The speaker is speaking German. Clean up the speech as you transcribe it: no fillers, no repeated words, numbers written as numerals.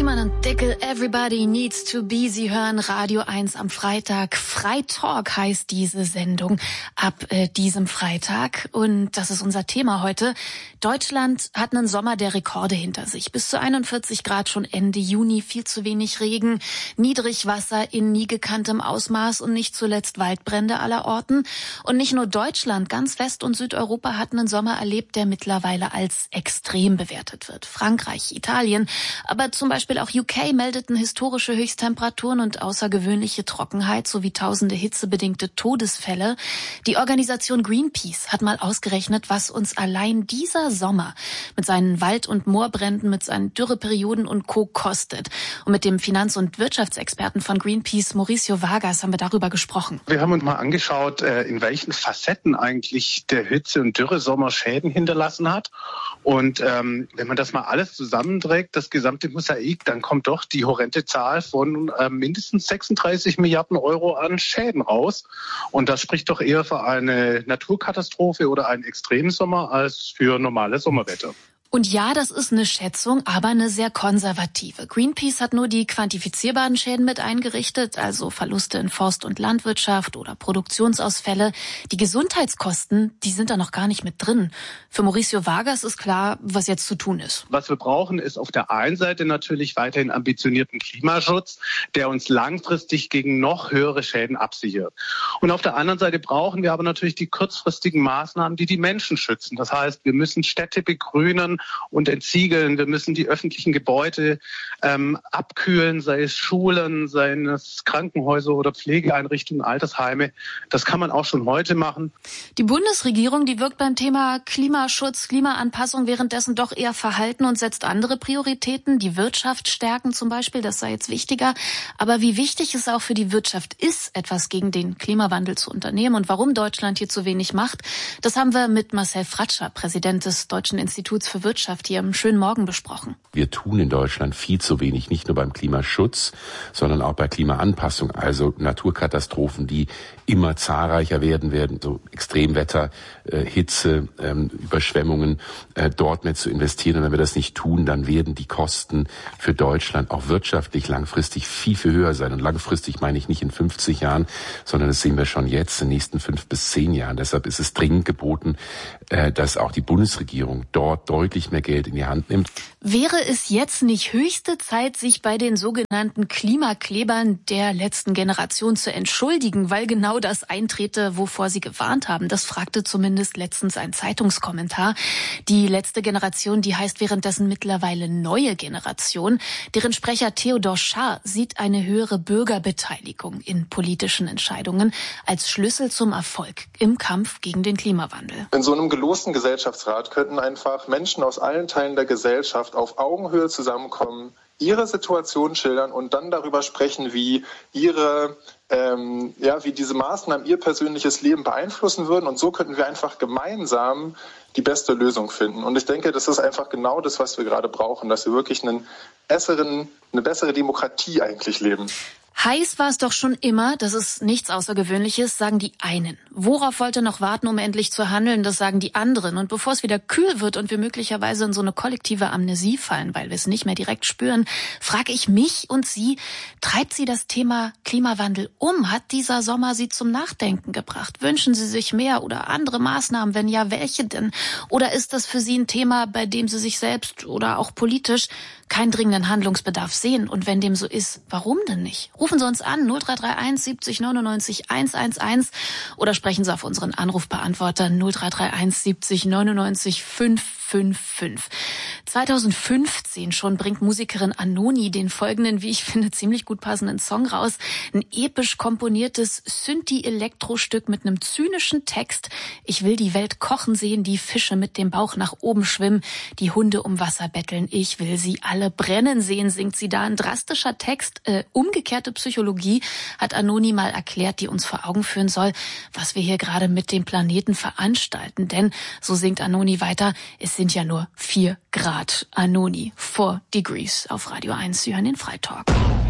Tiemann und Dickel, Everybody Needs to Be. Sie hören Radio 1 am Freitag. Freitalk heißt diese Sendung ab diesem Freitag. Und das ist unser Thema heute. Deutschland hat einen Sommer der Rekorde hinter sich. Bis zu 41 Grad schon Ende Juni, viel zu wenig Regen, Niedrigwasser in nie gekanntem Ausmaß und nicht zuletzt Waldbrände aller Orten. Und nicht nur Deutschland, ganz West- und Südeuropa hat einen Sommer erlebt, der mittlerweile als extrem bewertet wird. Frankreich, Italien, aber zum Beispiel auch UK meldeten historische Höchsttemperaturen und außergewöhnliche Trockenheit sowie tausende hitzebedingte Todesfälle. Die Organisation Greenpeace hat mal ausgerechnet, was uns allein dieser Sommer mit seinen Wald- und Moorbränden, mit seinen Dürreperioden und Co. kostet. Und mit dem Finanz- und Wirtschaftsexperten von Greenpeace, Mauricio Vargas, haben wir darüber gesprochen. Wir haben uns mal angeschaut, in welchen Facetten eigentlich der Hitze- und Dürresommer Schäden hinterlassen hat. Und wenn man das mal alles zusammenträgt, das gesamte Mosaik, dann kommt doch die horrende Zahl von mindestens 36 Milliarden Euro an Schäden raus. Und das spricht doch eher für eine Naturkatastrophe oder einen Extremsommer als für normale Sommerwetter. Und ja, das ist eine Schätzung, aber eine sehr konservative. Greenpeace hat nur die quantifizierbaren Schäden mit eingerichtet, also Verluste in Forst- und Landwirtschaft oder Produktionsausfälle. Die Gesundheitskosten, die sind da noch gar nicht mit drin. Für Mauricio Vargas ist klar, was jetzt zu tun ist. Was wir brauchen, ist auf der einen Seite natürlich weiterhin ambitionierten Klimaschutz, der uns langfristig gegen noch höhere Schäden absichert. Und auf der anderen Seite brauchen wir aber natürlich die kurzfristigen Maßnahmen, die die Menschen schützen. Das heißt, wir müssen Städte begrünen und entsiegeln. Wir müssen die öffentlichen Gebäude abkühlen, sei es Schulen, sei es Krankenhäuser oder Pflegeeinrichtungen, Altersheime. Das kann man auch schon heute machen. Die Bundesregierung, die wirkt beim Thema Klimaschutz, Klimaanpassung währenddessen doch eher verhalten und setzt andere Prioritäten. Die Wirtschaft stärken zum Beispiel, das sei jetzt wichtiger. Aber wie wichtig es auch für die Wirtschaft ist, etwas gegen den Klimawandel zu unternehmen und warum Deutschland hier zu wenig macht, das haben wir mit Marcel Fratscher, Präsident des Deutschen Instituts für Wirtschaft, hier am schönen Morgen besprochen. Wir tun in Deutschland viel zu wenig, nicht nur beim Klimaschutz, sondern auch bei Klimaanpassung, also Naturkatastrophen, die immer zahlreicher werden, so Extremwetter, Hitze, Überschwemmungen, dort mehr zu investieren. Und wenn wir das nicht tun, dann werden die Kosten für Deutschland auch wirtschaftlich langfristig viel, viel höher sein. Und langfristig meine ich nicht in 50 Jahren, sondern das sehen wir schon jetzt in den nächsten 5 bis 10 Jahren. Deshalb ist es dringend geboten, dass auch die Bundesregierung dort deutlich mehr Geld in die Hand nimmt. Wäre es jetzt nicht höchste Zeit, sich bei den sogenannten Klimaklebern der letzten Generation zu entschuldigen, weil genau das eintrete, wovor sie gewarnt haben? Das fragte zumindest letztens ein Zeitungskommentar. Die letzte Generation, die heißt währenddessen mittlerweile neue Generation. Deren Sprecher Theodor Schaar sieht eine höhere Bürgerbeteiligung in politischen Entscheidungen als Schlüssel zum Erfolg im Kampf gegen den Klimawandel. In so einem gelosten Gesellschaftsrat könnten einfach Menschen aus allen Teilen der Gesellschaft auf Augenhöhe zusammenkommen, ihre Situation schildern und dann darüber sprechen, wie wie diese Maßnahmen ihr persönliches Leben beeinflussen würden. Und so könnten wir einfach gemeinsam die beste Lösung finden. Und ich denke, das ist einfach genau das, was wir gerade brauchen, dass wir wirklich eine bessere Demokratie eigentlich leben. Heiß war es doch schon immer, das ist nichts Außergewöhnliches, sagen die einen. Worauf wollt ihr noch warten, um endlich zu handeln, das sagen die anderen. Und bevor es wieder kühl wird und wir möglicherweise in so eine kollektive Amnesie fallen, weil wir es nicht mehr direkt spüren, frage ich mich und Sie, treibt Sie das Thema Klimawandel um? Hat dieser Sommer Sie zum Nachdenken gebracht? Wünschen Sie sich mehr oder andere Maßnahmen? Wenn ja, welche denn? Oder ist das für Sie ein Thema, bei dem Sie sich selbst oder auch politisch keinen dringenden Handlungsbedarf sehen? Und wenn dem so ist, warum denn nicht? Rufen Sie uns an, 0331 70 99 111 oder sprechen Sie auf unseren Anrufbeantworter 0331 70 99 555. 2015 schon bringt Musikerin Anoni den folgenden, wie ich finde, ziemlich gut passenden Song raus. Ein episch komponiertes Synthi-Elektro-Stück mit einem zynischen Text. Ich will die Welt kochen sehen, die Fische mit dem Bauch nach oben schwimmen, die Hunde um Wasser betteln. Ich will sie alle brennen sehen, singt sie da. Ein drastischer Text, umgekehrte Psychologie, hat Anoni mal erklärt, die uns vor Augen führen soll, was wir hier gerade mit dem Planeten veranstalten. Denn, so singt Anoni weiter, es sind ja nur 4 Grad. Anoni, 4 Degrees auf Radio 1. Sie hören den Freitalk.